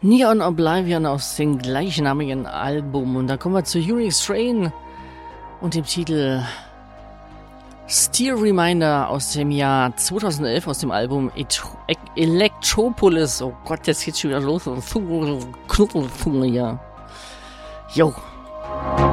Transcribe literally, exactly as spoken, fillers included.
Neon Oblivion aus dem gleichnamigen Album. Und da kommen wir zu Unique Strain und dem Titel Steel Reminder aus dem Jahr zweitausendelf, aus dem Album Electropolis. Oh Gott, jetzt geht's schon wieder los. Ja. Jo.